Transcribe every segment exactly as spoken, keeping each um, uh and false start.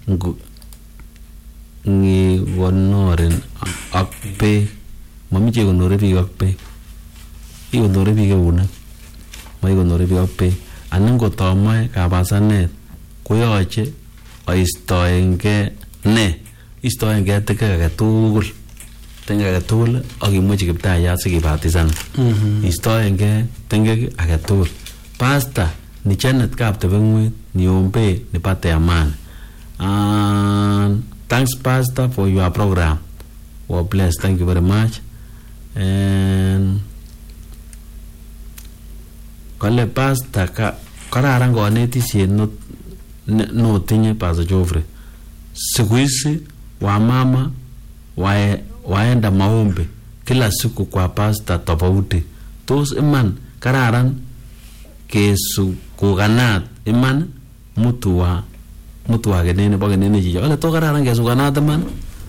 ngi konoren ak beek mamiche konore biik ak beek ikonore biik eunek mai konore biik ak beek anan kotomoe kabasanet koyoche aistoenge ne istoenge teke age tugul tenge age tugul ak imuche kiptayat sikibatisan istoenge tenge age tugul Pastor ni Janet Kaptebengwet niombe nipate amani. And thanks Pastor for your program. Well blessed. Thank you very much. And kole Pastor ka kararan konetishet no no tinye Pastor Geoffrey. Siku hizi wamama wae, waenda maombi kila siku kwa pastor tofauti. Tos iman kararan kesu kuganat iman mutu wa mutu wa genene ba genene jijo ole to kararan kesu kuganat iman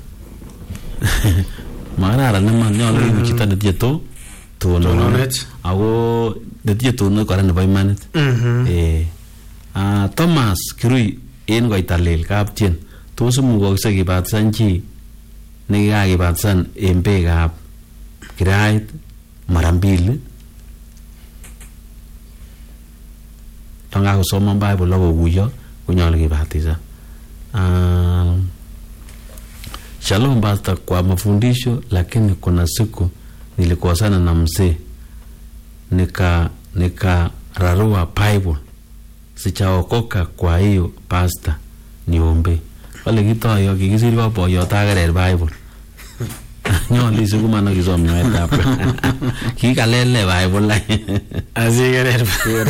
makararan iman nyolu ibu chito netinye to tononet ako netinye tononet kora nebo imanit. eh ah Thomas Kirui en koitalel kaptien tos imukokse kibatisan chi nekikakibatisan en beekab kirait mara mbili tanga kusoma Bible lako kuyo kunyolu kibatisan. uh, Shalom Pastor, kwa mafundisho lakini kuna siku nilikosana na mzee nika nika rarua Bible sichaokoka, kwa hiyo Pastor niombe wale kitoyo kikisiri boyo tagerer Bible nyoli siku mana kisom nyoetab kikalele Bible la asigerer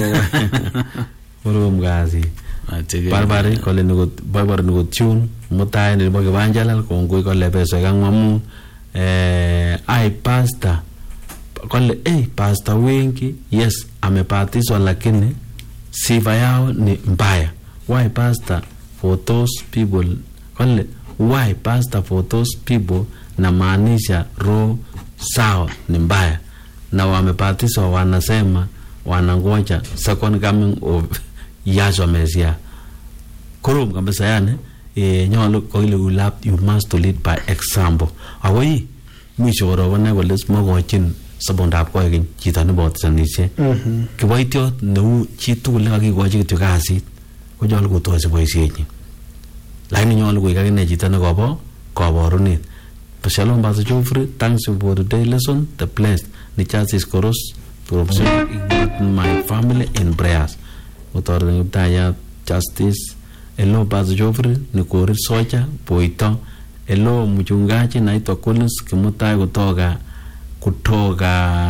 Oro mgazi barbari kole niko barbar niko tune mutai ni boge banjalal kongoi kole pesa kangwamu eh ai Pastor kole eh Pastor wengi yes amebatizwa lakini sifa yao ni mbaya. Why Pastor for those people kole why Pastor for those people na maanisha roho sawa ni mbaya na wamebatizwa wanasema wanangoja second coming of Yahshua Messiah. Korom kabisa yani eh nyolo koile ulap you must to lead by example. Awoi mwisho korobone kole smogochin sabondap koigeny chito nebotisanise. Mhm. Kiboitiot neu chitugul nekakikochi kityo kasit konyolu kotochi boisienyin. Lakini nyolu koik akine chito nekobo kaborunet. Shalom Pastor Geoffrey, thanks for the day lesson. The blessed the Justice Koros for my family in prayers. Utoreng Daya Justice. Hello Pastor Geoffrey, nikori socha poito. Hello mchungaji naitwa Collins Kimutai kutoka kutoka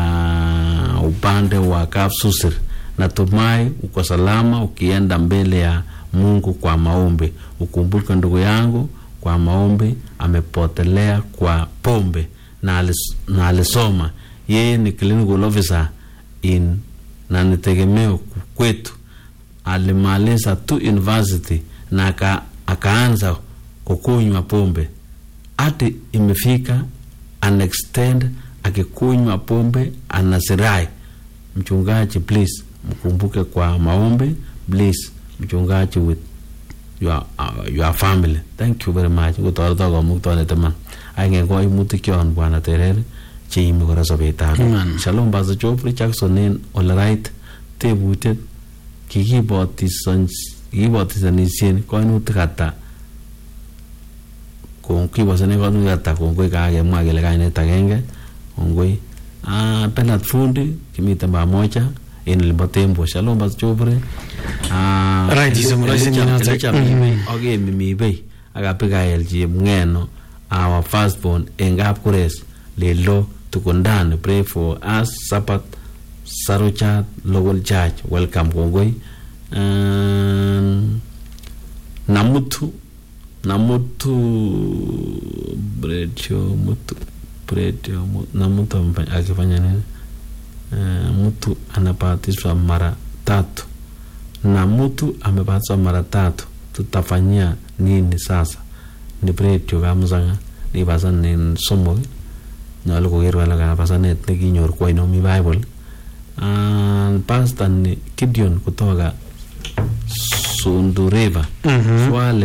upande wa Kapsusir. Natumai uko salama ukienda mbele ya Mungu kwa maombi. Ukumbuke ndugu yangu kwa maombi amepotelea kwa pombe na alis, na alisoma yeye ni clinical officer in na nitegemeo kwetu. Alimaliza tu university na aka, akaanza kukunywa pombe ati imefika an extend akikunywa pombe anasirai. Mchungaji please mkumbuke kwa maombi please mchungaji with your uh, your family. Thank you very much. Kutorto ko mukto teman ainge ko imutikyon bwana terere che imi kora sobetab. Shalom Pastor Geoffrey Jackson en all right tebutet kikibotisan kikibotisanisien koinutik ata kon kibosane koinutik ata kongoi kakemwa kele kainet agenge kongoi ah Bernard Fundi kimite pamoja en Libotembo. Shalom Pastor Geoffrey. Ah right is mo raisi nyina tacha okay mimi bei akapiga L G mngeno our firstborn engap kures lelo tukundane. Pray for us Sabat Sarucha local church. Welcome kongoi. um, namutu namutu brecho mutu brecho namutu akifanya nini uh, mtu anabatizwa mara tatu na mtu amebatizwa mara tatu tutafanyia nini sasa? Ni brecho kamzanga ni basan ni somo nyalo kogerwa la kana basanet nekinyor kwa inomi Bible. Uh, Pastor ni Gideon kutoka Sundureva. Mm-hmm. Swale